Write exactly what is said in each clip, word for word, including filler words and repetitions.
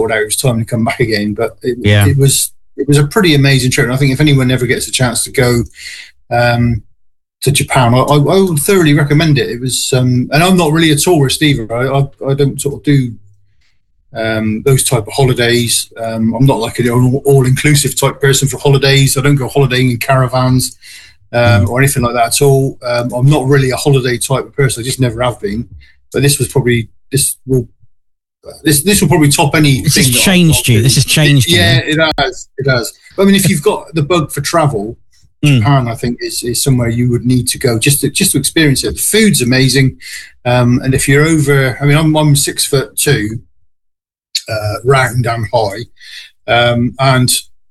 sorted out, it was time to come back again. But it, yeah. it was it was a pretty amazing trip. And I think if anyone ever gets a chance to go um, to Japan, I, I, I would thoroughly recommend it. It was, um, and I'm not really a tourist either. I, I, I don't sort of do um, those type of holidays. Um, I'm not like an all, all-inclusive type person for holidays. I don't go holidaying in caravans um, mm. or anything like that at all. Um, I'm not really a holiday type of person. I just never have been. But this was probably this will. This this will probably top any. This has changed you. This has changed you. Yeah, it has. It has. But, I mean, if you've got the bug for travel, mm. Japan, I think, is, is somewhere you would need to go just to just to experience it. The food's amazing, um, and if you're over, I mean, I'm I'm six foot two, uh, round and high, um, and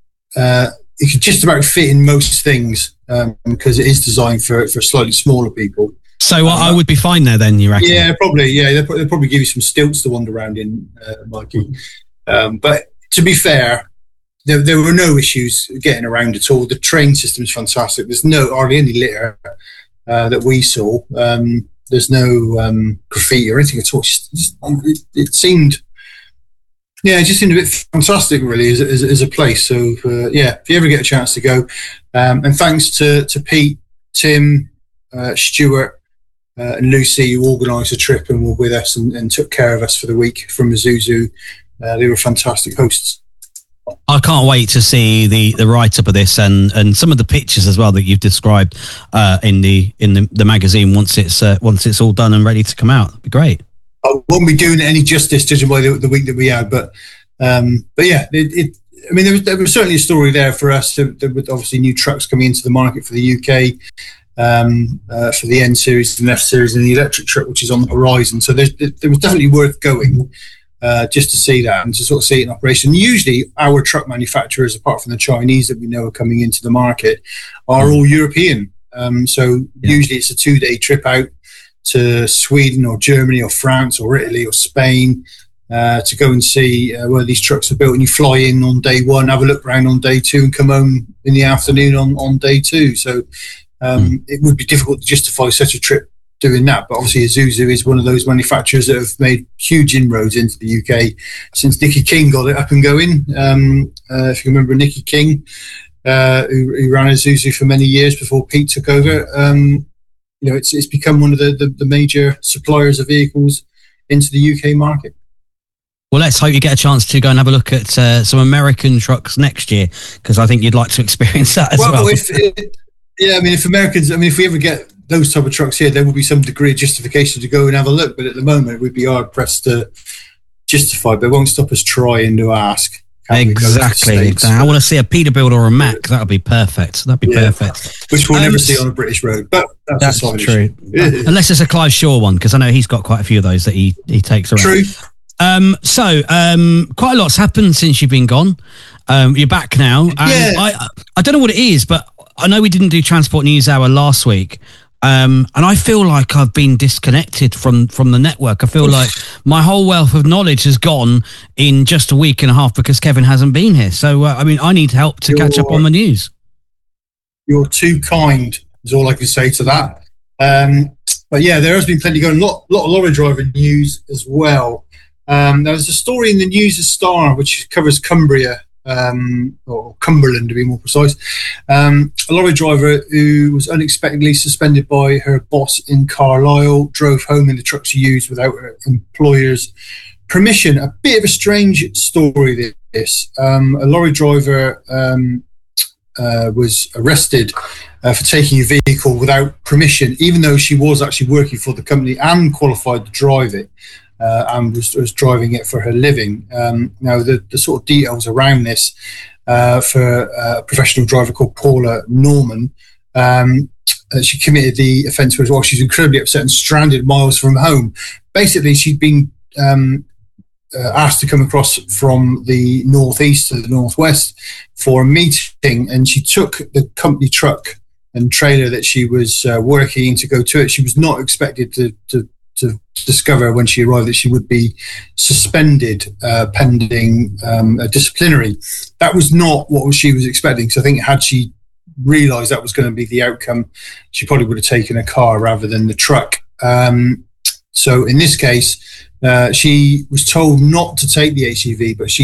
uh, you can just about fit in most things um, because it is designed for for slightly smaller people. So uh, I would be fine there then, you reckon? Yeah, probably. Yeah, they'll, they'll probably give you some stilts to wander around in, uh, Mikey. Um, but to be fair, there, there were no issues getting around at all. The train system is fantastic. There's no hardly any litter uh, that we saw. Um, there's no um, graffiti or anything at all. It's just, it, it seemed, yeah, it just seemed a bit fantastic, really, as, as, as a place. So, uh, yeah, if you ever get a chance to go, um, and thanks to, to Pete, Tim, uh, Stuart, Uh, and Lucy, who organised the trip and were with us and, and took care of us for the week from Isuzu. Uh, they were fantastic hosts. I can't wait to see the, the write-up of this and, and some of the pictures as well that you've described uh, in the in the, the magazine once it's uh, once it's all done and ready to come out. It'd be great. I won't be doing it any justice judging by the, the week that we had, but um, but yeah, it, it, I mean, there was, there was certainly a story there for us. There, there were obviously new trucks coming into the market for the U K. Um, uh, for the N series and F series and the electric truck, which is on the horizon. So there, there was definitely worth going uh, just to see that and to sort of see it in operation. Usually our truck manufacturers, apart from the Chinese that we know are coming into the market, are all European. Um, so yeah. Usually it's a two-day trip out to Sweden or Germany or France or Italy or Spain uh, to go and see uh, where these trucks are built. And you fly in on day one, have a look around on day two and come home in the afternoon on, on day two. So Um, mm. it would be difficult to justify such a trip doing that, but obviously Isuzu is one of those manufacturers that have made huge inroads into the U K since Nicky King got it up and going. Um, uh, if you remember Nicky King, uh, who, who ran Isuzu for many years before Pete took over, um, you know, it's it's become one of the, the, the major suppliers of vehicles into the U K market. Well, let's hope you get a chance to go and have a look at uh, some American trucks next year, because I think you'd like to experience that as well. well. If, it, Yeah, I mean, if Americans, I mean, if we ever get those type of trucks here, there will be some degree of justification to go and have a look. But at the moment, we'd be hard pressed to justify, but it won't stop us trying to ask. Exactly. exactly. I want to see a Peterbilt or a Mack. That would be perfect. That'd be yeah. perfect. Which we'll um, never see on a British road, but that's, that's true. Unless it's a Clive Shaw one, because I know he's got quite a few of those that he, he takes around. True. Um, so, um, quite a lot's happened since you've been gone. Um, you're back now. And yeah. I, I don't know what it is, but I know we didn't do Transport News Hour last week, um, and I feel like I've been disconnected from, from the network. I feel like my whole wealth of knowledge has gone in just a week and a half because Kevin hasn't been here. So, uh, I mean, I need help to you're, catch up on the news. You're too kind, is all I can say to that. Um, but yeah, there has been plenty going. A lot, lot of lorry driver news as well. Um, there was a story in the News Star which covers Cumbria. Um, or Cumberland to be more precise. Um, a lorry driver who was unexpectedly suspended by her boss in Carlisle drove home in the truck she used without her employer's permission. A bit of a strange story, this. Um, a lorry driver um, uh, was arrested uh, for taking a vehicle without permission, even though she was actually working for the company and qualified to drive it. Uh, and was, was driving it for her living. Um, now, the, the sort of details around this uh, for a professional driver called Paula Norman, um, uh, she committed the offence as well. She's incredibly upset and stranded miles from home. Basically, she'd been um, uh, asked to come across from the northeast to the northwest for a meeting, and she took the company truck and trailer that she was uh, working in to go to it. She was not expected to, to to discover when she arrived that she would be suspended uh, pending um, a disciplinary. That was not what she was expecting. So I think had she realised that was going to be the outcome, she probably would have taken a car rather than the truck. Um, so in this case, uh, she was told not to take the H C V, but she